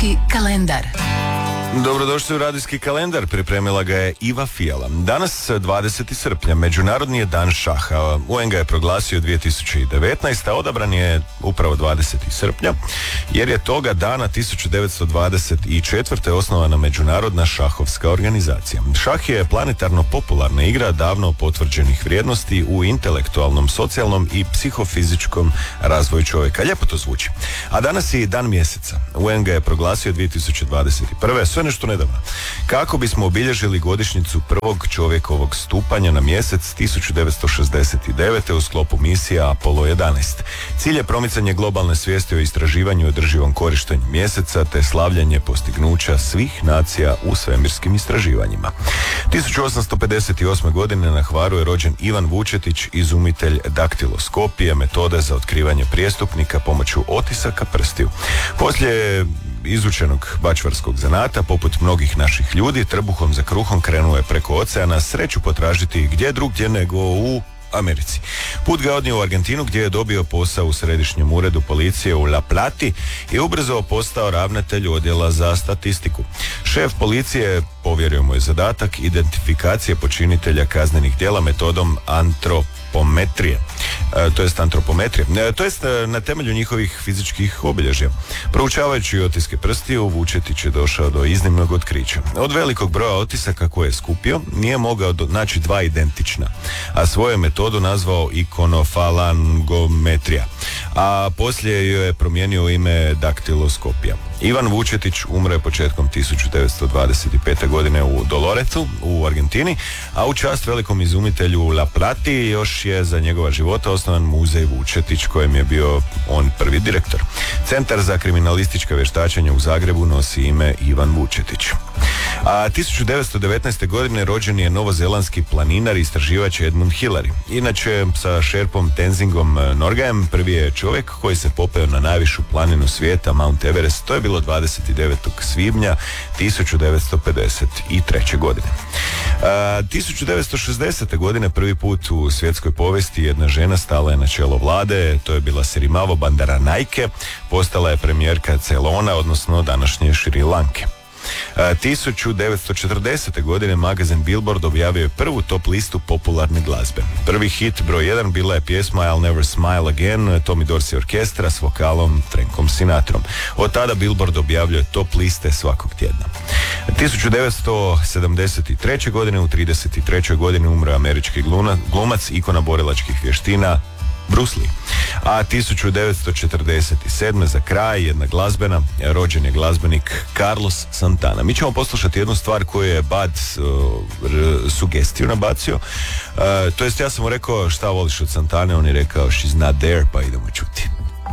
Radijski kalendar. Dobrodošli u Radijski kalendar, pripremila ga je Iva Fijala. Danas, 20. srpnja, Međunarodni je dan šaha. UN ga je proglasio 2019. a odabran je upravo 20. srpnja, jer je toga dana 1924. osnovana Međunarodna šahovska organizacija. Šah je planetarno popularna igra davno potvrđenih vrijednosti u intelektualnom, socijalnom i psihofizičkom razvoju čovjeka. Lijepo to zvuči. A danas je i dan mjeseca. UN ga je proglasio 2021. Sve nešto nedavno. Kako bismo obilježili godišnjicu prvog čovjekovog stupanja na mjesec 1969. u sklopu misija Apollo 11. Cilj je promicanje globalne svijesti o istraživanju i održivom korištenju mjeseca te slavljanje postignuća svih nacija u svemirskim istraživanjima. 1858. godine na Hvaru je rođen Ivan Vučetić, izumitelj daktiloskopije, metode za otkrivanje prijestupnika pomoću otisaka prstiju. Poslije izučenog bačvarskog zanata, poput mnogih naših ljudi, trbuhom za kruhom krenuo je preko oceana, sreću potražiti gdje drugdje nego u Americi. Put ga odnio u Argentinu, gdje je dobio posao u središnjem uredu policije u La Plati i ubrzo postao ravnatelj odjela za statistiku. Šef policije povjerio mu je zadatak identifikacije počinitelja kaznenih djela metodom antropometrije, to jest na temelju njihovih fizičkih obilježja. Proučavajući otiske prstiju, Vučetić je došao do iznimnog otkrića. Od velikog broja otisaka koje je skupio, nije mogao naći dva identična, a svoju metodu nazvao ikonofalangometrija, a poslije joj je promijenio u ime daktiloskopija. Ivan Vučetić umro je početkom 1925. godine u Doloretu u Argentini, a u čast velikom izumitelju La Plati još je za njegova života osnovan muzej Vučetić, kojem je bio on prvi direktor. Centar za kriminalistička vještačenja u Zagrebu nosi ime Ivan Vučetić. A 1919. godine rođen je novozelandski planinar i istraživač Edmund Hillary. Inače, sa šerpom Tenzingom Norgajem prvi je čovjek koji se popeo na najvišu planinu svijeta, Mount Everest. To je bilo 29. svibnja 1953. godine. 1960. godine prvi put u svjetskoj povijesti jedna žena stala je na čelo vlade, to je bila Sirimavo Bandaranaike, postala je premijerka Ceylona, odnosno današnje Šri Lanke. 1940. godine magazin Billboard objavio je prvu top listu popularne glazbe. Prvi hit broj 1 bila je pjesma I'll Never Smile Again Tommy Dorsey orkestra s vokalom Frankom Sinatrom. Od tada Billboard objavljuje top liste svakog tjedna. 1973. godine u 33. godini umro je američki glumac, ikona borilačkih vještina Bruce Lee. A 1947. za kraj jedna glazbena, rođen je glazbenik Carlos Santana. Mi ćemo poslušati jednu stvar koju je Bad sugestiju nabacio. To jest ja sam mu rekao šta voliš od Santane, on je rekao She's Not There, pa idemo čuti.